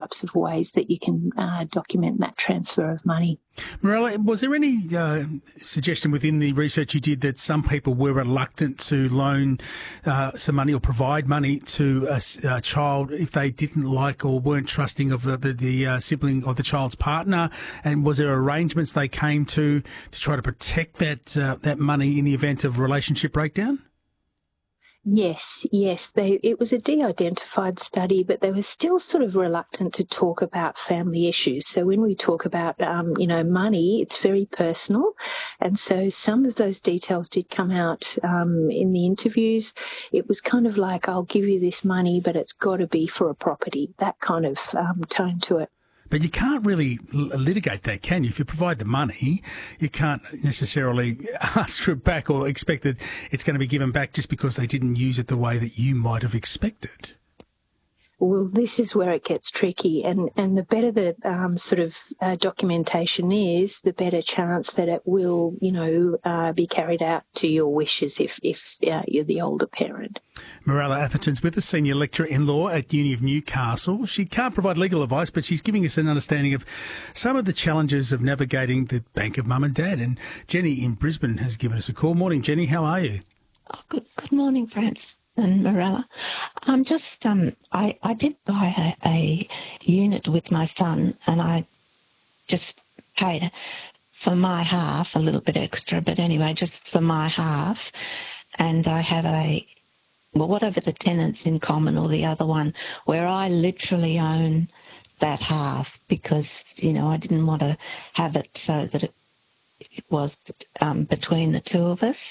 types of ways that you can document that transfer of money. Mirella, was there any suggestion within the research you did that some people were reluctant to loan some money or provide money to a child if they didn't like or weren't trusting of the sibling or the child's partner? And was there arrangements they came to try to protect that money in the event of relationship breakdown? Yes. It was a de-identified study, but they were still sort of reluctant to talk about family issues. So when we talk about, money, it's very personal. And so some of those details did come out in the interviews. It was kind of like, I'll give you this money, but it's got to be for a property, that kind of tone to it. But you can't really litigate that, can you? If you provide the money, you can't necessarily ask for it back or expect that it's going to be given back just because they didn't use it the way that you might have expected. Well, this is where it gets tricky, and the better the documentation is, the better chance that it will, be carried out to your wishes if you're the older parent. Mirella Atherton's with us, Senior Lecturer in Law at Uni of Newcastle. She can't provide legal advice, but she's giving us an understanding of some of the challenges of navigating the bank of mum and dad. And Jenny in Brisbane has given us a call. Morning, Jenny. How are you? Oh, good morning, Franz and Mirella. I did buy a unit with my son, and I just paid for my half, a little bit extra, but anyway, just for my half. And I have whatever the tenants in common or the other one, where I literally own that half because, I didn't want to have it so that it was between the two of us.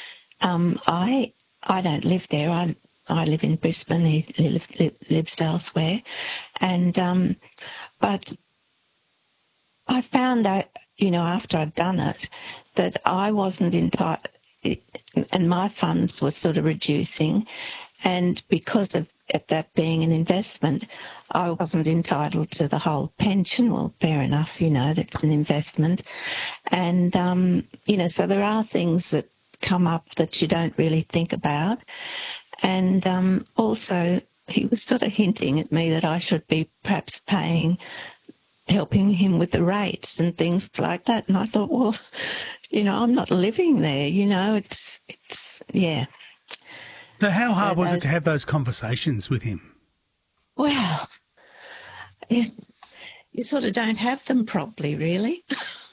I don't live there. I live in Brisbane. He lives elsewhere. And but I found out, after I'd done it, that I wasn't entitled, and my funds were sort of reducing. And because of that being an investment, I wasn't entitled to the whole pension. Well, fair enough, that's an investment. And, so there are things that come up that you don't really think about. And also, he was sort of hinting at me that I should be perhaps helping him with the rates and things like that. And I thought, well, I'm not living there, yeah. So how hard was it to have those conversations with him? Well, you sort of don't have them properly, really.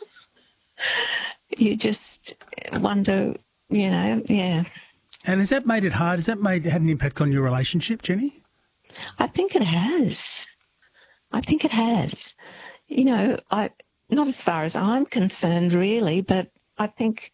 You just wonder, yeah. And has that made it hard? Has that had an impact on your relationship, Jenny? I think it has. Not as far as I'm concerned, really, but I think,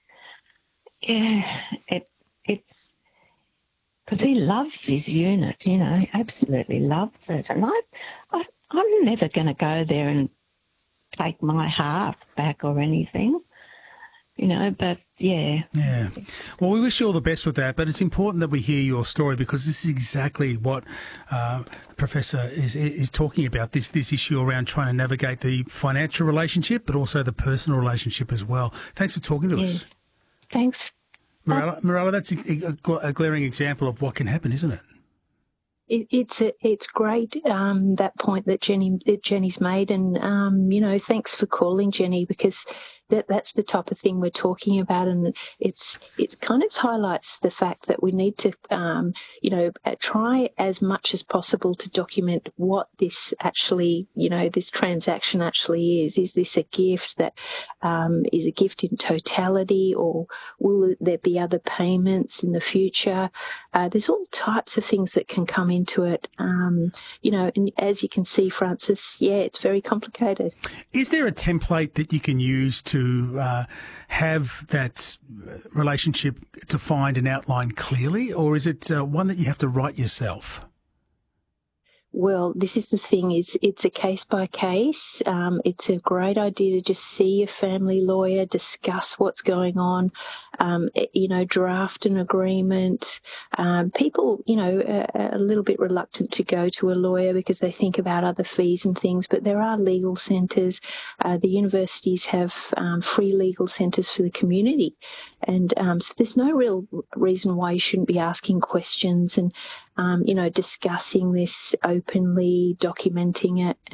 it's because he loves his unit, he absolutely loves it. And I'm never going to go there and take my half back or anything. But yeah. Yeah. Well, we wish you all the best with that, but it's important that we hear your story because this is exactly what the Professor is talking about, this issue around trying to navigate the financial relationship, but also the personal relationship as well. Thanks for talking to us. Thanks. Mirella, that's a glaring example of what can happen, isn't it? It's great, that point that Jenny's made, and thanks for calling, Jenny, because that's the type of thing we're talking about, and it kind of highlights the fact that we need to try as much as possible to document what this actually, this transaction actually is. Is this a gift that is a gift in totality, or will there be other payments in the future? There's all types of things that can come into it, and as you can see, Francis, it's very complicated. Is there a template that you can use to have that relationship defined and outlined clearly, or is it one that you have to write yourself? Well, this is the thing, it's a case by case. It's a great idea to just see a family lawyer, discuss what's going on, draft an agreement. People, are a little bit reluctant to go to a lawyer because they think about other fees and things, but there are legal centres. The universities have free legal centres for the community. And so there's no real reason why you shouldn't be asking questions and, discussing this openly, documenting it.